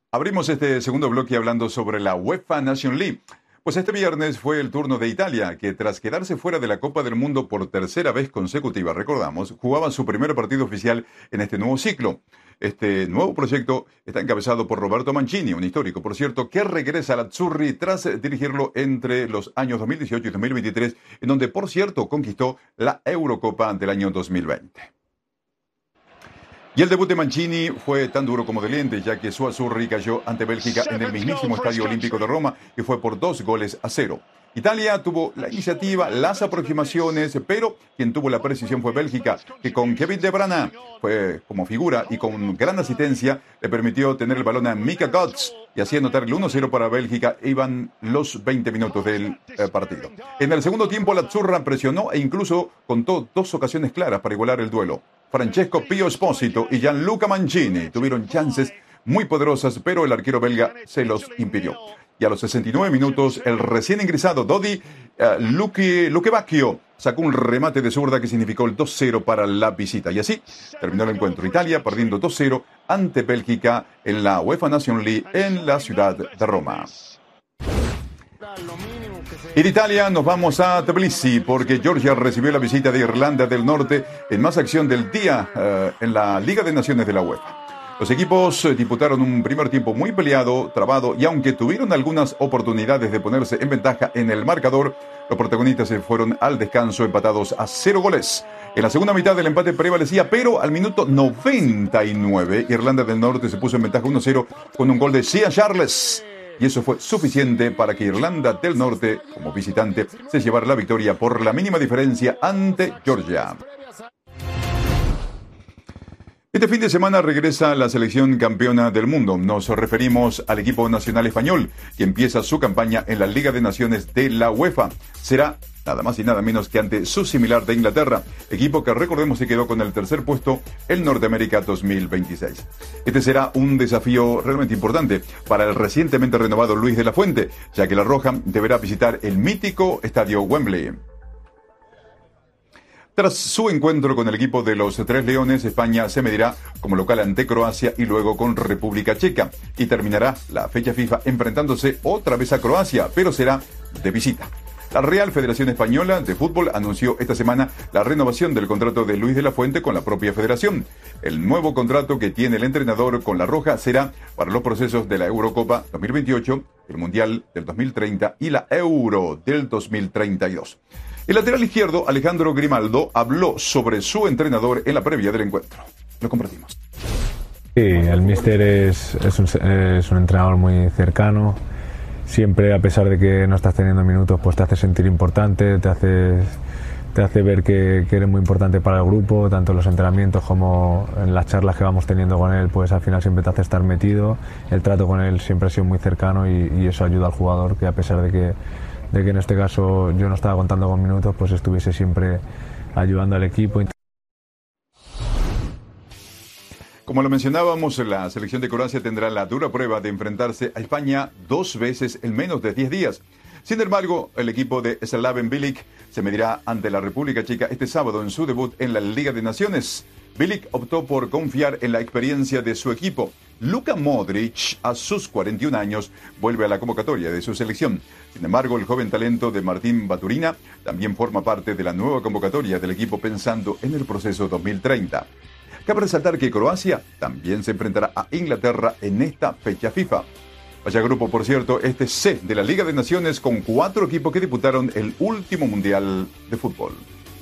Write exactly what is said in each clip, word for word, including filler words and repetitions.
Abrimos este segundo bloque hablando sobre la UEFA Nations League. Pues este viernes fue el turno de Italia, que tras quedarse fuera de la Copa del Mundo por tercera vez consecutiva, recordamos, jugaba su primer partido oficial en este nuevo ciclo. Este nuevo proyecto está encabezado por Roberto Mancini, un histórico, por cierto, que regresa al Azzurri tras dirigirlo entre los años dos mil dieciocho y dos mil veintitrés, en donde, por cierto, conquistó la Eurocopa del año dos mil veinte. Y el debut de Mancini fue tan duro como doliente, ya que su Azzurri cayó ante Bélgica en el mismísimo Estadio Olímpico de Roma y fue por dos goles a cero. Italia tuvo la iniciativa, las aproximaciones, pero quien tuvo la precisión fue Bélgica, que con Kevin De Bruyne fue como figura y con gran asistencia le permitió tener el balón a Mika Götze y así anotar el uno cero para Bélgica. Iban los veinte minutos del eh, partido. En el segundo tiempo la Azzurra presionó e incluso contó dos ocasiones claras para igualar el duelo. Francesco Pio Esposito y Gianluca Mancini tuvieron chances muy poderosas, pero el arquero belga se los impidió. Y a los sesenta y nueve minutos, el recién ingresado Dodi uh, Lukebakio sacó un remate de zurda que significó el dos cero para la visita. Y así terminó el encuentro. Italia perdiendo dos cero ante Bélgica en la UEFA Nations League en la ciudad de Roma. Y de Italia nos vamos a Tbilisi porque Georgia recibió la visita de Irlanda del Norte en más acción del día uh, en la Liga de Naciones de la UEFA. Los equipos disputaron un primer tiempo muy peleado, trabado, y aunque tuvieron algunas oportunidades de ponerse en ventaja en el marcador, los protagonistas se fueron al descanso empatados a cero goles. En la segunda mitad el empate prevalecía, pero al minuto noventa y nueve Irlanda del Norte se puso en ventaja uno cero con un gol de Sia Charles. Y eso fue suficiente para que Irlanda del Norte, como visitante, se llevara la victoria por la mínima diferencia ante Georgia. Este fin de semana regresa la selección campeona del mundo. Nos referimos al equipo nacional español, que empieza su campaña en la Liga de Naciones de la UEFA. Será nada más y nada menos que ante su similar de Inglaterra, equipo que recordemos se quedó con el tercer puesto en Norteamérica dos mil veintiséis. Este será un desafío realmente importante para el recientemente renovado Luis de la Fuente, ya que la Roja deberá visitar el mítico estadio Wembley. Tras su encuentro con el equipo de los Tres Leones, España se medirá como local ante Croacia y luego con República Checa. Y terminará la fecha FIFA enfrentándose otra vez a Croacia, pero será de visita. La Real Federación Española de Fútbol anunció esta semana la renovación del contrato de Luis de la Fuente con la propia federación. El nuevo contrato que tiene el entrenador con la Roja será para los procesos de la Eurocopa dos mil veintiocho, el Mundial del dos mil treinta y la Euro del dos mil treinta y dos. El lateral izquierdo, Alejandro Grimaldo, habló sobre su entrenador en la previa del encuentro. Lo compartimos. Sí, el míster es, es, un, es un entrenador muy cercano. Siempre, a pesar de que no estás teniendo minutos, pues te hace sentir importante, te hace, te hace ver que, que eres muy importante para el grupo, tanto en los entrenamientos como en las charlas que vamos teniendo con él, pues al final siempre te hace estar metido. El trato con él siempre ha sido muy cercano y, y eso ayuda al jugador, que a pesar de que de que en este caso yo no estaba contando con minutos, pues estuviese siempre ayudando al equipo. Como lo mencionábamos, la selección de Croacia tendrá la dura prueba de enfrentarse a España dos veces en menos de diez días. Sin embargo, el equipo de Slaven Bilic se medirá ante la República Checa este sábado en su debut en la Liga de Naciones. Bilic optó por confiar en la experiencia de su equipo. Luka Modric, a sus cuarenta y un años, vuelve a la convocatoria de su selección. Sin embargo, el joven talento de Martín Baturina también forma parte de la nueva convocatoria del equipo pensando en el proceso dos mil treinta. Cabe resaltar que Croacia también se enfrentará a Inglaterra en esta fecha FIFA. Vaya grupo, por cierto, este C de la Liga de Naciones con cuatro equipos que disputaron el último Mundial de Fútbol.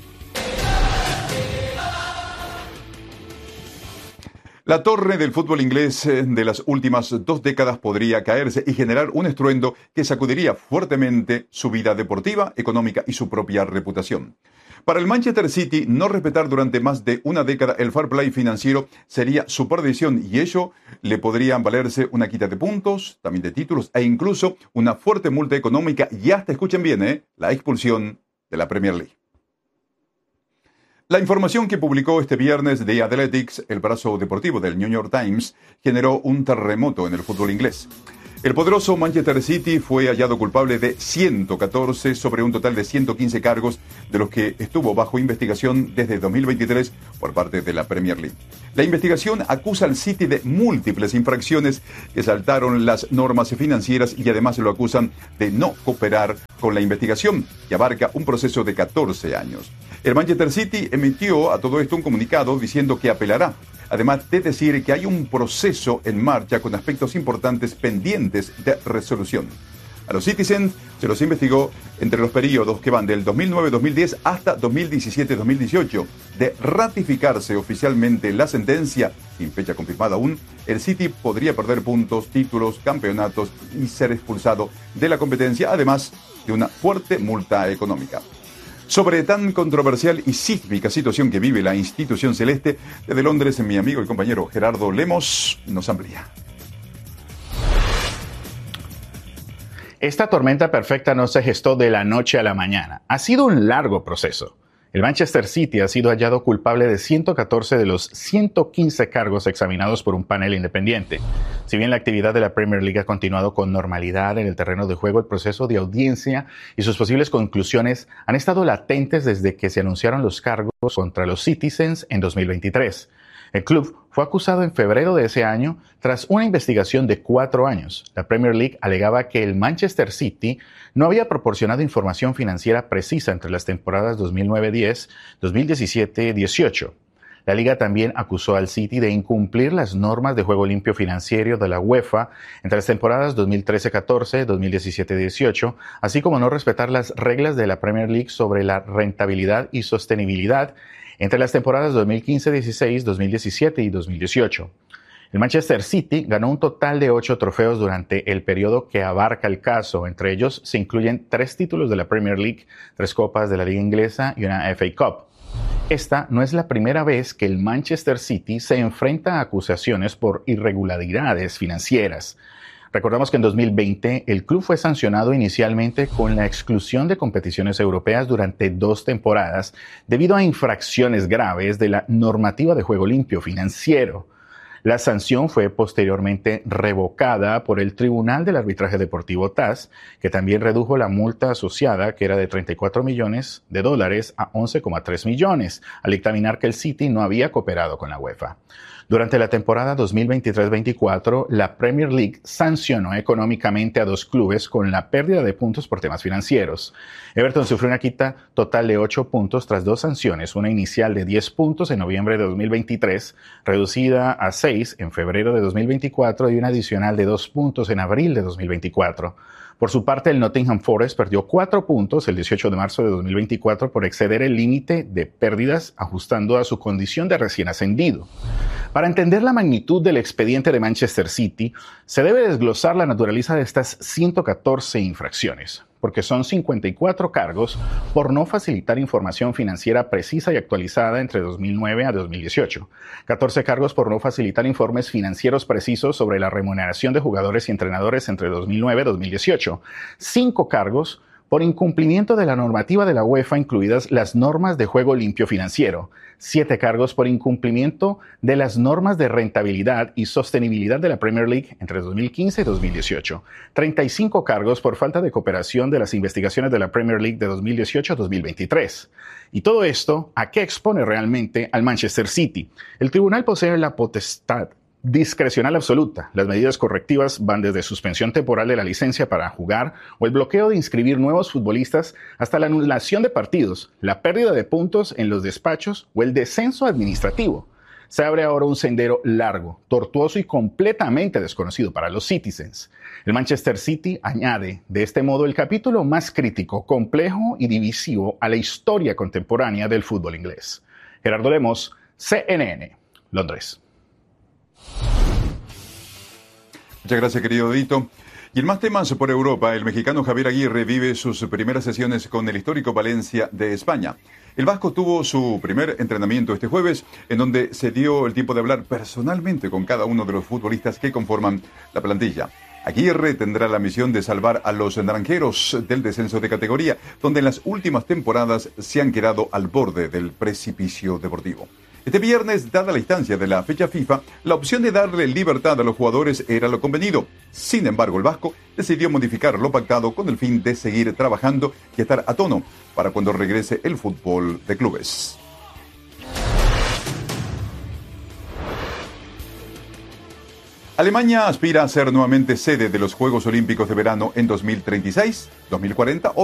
La torre del fútbol inglés de las últimas dos décadas podría caerse y generar un estruendo que sacudiría fuertemente su vida deportiva, económica y su propia reputación. Para el Manchester City, no respetar durante más de una década el fair play financiero sería su perdición y ello le podría valerse una quita de puntos, también de títulos e incluso una fuerte multa económica y hasta, escuchen bien, ¿eh? la expulsión de la Premier League. La información que publicó este viernes The Athletics, el brazo deportivo del New York Times, generó un terremoto en el fútbol inglés. El poderoso Manchester City fue hallado culpable de ciento catorce sobre un total de ciento quince cargos, de los que estuvo bajo investigación desde dos mil veintitrés por parte de la Premier League. La investigación acusa al City de múltiples infracciones que saltaron las normas financieras y además lo acusan de no cooperar con la investigación, que abarca un proceso de catorce años. El Manchester City emitió a todo esto un comunicado diciendo que apelará, además de decir que hay un proceso en marcha con aspectos importantes pendientes de resolución. A los Citizens se los investigó entre los periodos que van del dos mil nueve a dos mil diez hasta dos mil diecisiete a dos mil dieciocho. De ratificarse oficialmente la sentencia, sin fecha confirmada aún, el City podría perder puntos, títulos, campeonatos y ser expulsado de la competencia, además de una fuerte multa económica. Sobre tan controversial y sísmica situación que vive la institución celeste, desde Londres, mi amigo y compañero Gerardo Lemos nos amplía. Esta tormenta perfecta no se gestó de la noche a la mañana. Ha sido un largo proceso. El Manchester City ha sido hallado culpable de ciento catorce de los ciento quince cargos examinados por un panel independiente. Si bien la actividad de la Premier League ha continuado con normalidad en el terreno de juego, el proceso de audiencia y sus posibles conclusiones han estado latentes desde que se anunciaron los cargos contra los Citizens en dos mil veintitrés. El club fue acusado en febrero de ese año tras una investigación de cuatro años. La Premier League alegaba que el Manchester City no había proporcionado información financiera precisa entre las temporadas dos mil nueve diez, dos mil diecisiete dieciocho. La liga también acusó al City de incumplir las normas de juego limpio financiero de la UEFA entre las temporadas dos mil trece catorce, dos mil diecisiete dieciocho, así como no respetar las reglas de la Premier League sobre la rentabilidad y sostenibilidad entre las temporadas dos mil quince dieciséis, dos mil diecisiete y dos mil dieciocho. El Manchester City ganó un total de ocho trofeos durante el periodo que abarca el caso. Entre ellos se incluyen tres títulos de la Premier League, tres copas de la Liga Inglesa y una F A Cup. Esta no es la primera vez que el Manchester City se enfrenta a acusaciones por irregularidades financieras. Recordamos que en dos mil veinte el club fue sancionado inicialmente con la exclusión de competiciones europeas durante dos temporadas debido a infracciones graves de la normativa de juego limpio financiero. La sanción fue posteriormente revocada por el Tribunal del Arbitraje Deportivo T A S, que también redujo la multa asociada, que era de treinta y cuatro millones de dólares, a once coma tres millones, al dictaminar que el City no había cooperado con la UEFA. Durante la temporada dos mil veintitrés veinticuatro, la Premier League sancionó económicamente a dos clubes con la pérdida de puntos por temas financieros. Everton sufrió una quita total de ocho puntos tras dos sanciones, una inicial de diez puntos en noviembre de dos mil veintitrés, reducida a seis en febrero de dos mil veinticuatro y una adicional de dos puntos en abril de dos mil veinticuatro. Por su parte, el Nottingham Forest perdió cuatro puntos el dieciocho de marzo de dos mil veinticuatro por exceder el límite de pérdidas, ajustando a su condición de recién ascendido. Para entender la magnitud del expediente de Manchester City, se debe desglosar la naturaleza de estas ciento catorce infracciones, porque son cincuenta y cuatro cargos por no facilitar información financiera precisa y actualizada entre dos mil nueve a dos mil dieciocho, catorce cargos por no facilitar informes financieros precisos sobre la remuneración de jugadores y entrenadores entre dos mil nueve a dos mil dieciocho, cinco cargos por incumplimiento de la normativa de la UEFA, incluidas las normas de juego limpio financiero, siete cargos por incumplimiento de las normas de rentabilidad y sostenibilidad de la Premier League entre dos mil quince y dos mil dieciocho, treinta y cinco cargos por falta de cooperación de las investigaciones de la Premier League de dos mil dieciocho a dos mil veintitrés. Y todo esto, ¿a qué expone realmente al Manchester City? El tribunal posee la potestad discrecional absoluta. Las medidas correctivas van desde suspensión temporal de la licencia para jugar o el bloqueo de inscribir nuevos futbolistas hasta la anulación de partidos, la pérdida de puntos en los despachos o el descenso administrativo. Se abre ahora un sendero largo, tortuoso y completamente desconocido para los Citizens. El Manchester City añade de este modo el capítulo más crítico, complejo y divisivo a la historia contemporánea del fútbol inglés. Gerardo Lemos, C N N, Londres. Muchas gracias, querido Dito. Y en más temas por Europa, el mexicano Javier Aguirre vive sus primeras sesiones con el histórico Valencia de España. El vasco tuvo su primer entrenamiento este jueves, en donde se dio el tiempo de hablar personalmente con cada uno de los futbolistas que conforman la plantilla. Aguirre tendrá la misión de salvar a los naranjeros del descenso de categoría, donde en las últimas temporadas se han quedado al borde del precipicio deportivo. Este viernes, dada la instancia de la fecha FIFA, la opción de darle libertad a los jugadores era lo convenido. Sin embargo, el vasco decidió modificar lo pactado con el fin de seguir trabajando y estar a tono para cuando regrese el fútbol de clubes. Alemania aspira a ser nuevamente sede de los Juegos Olímpicos de Verano en dos mil treinta y seis, dos mil cuarenta o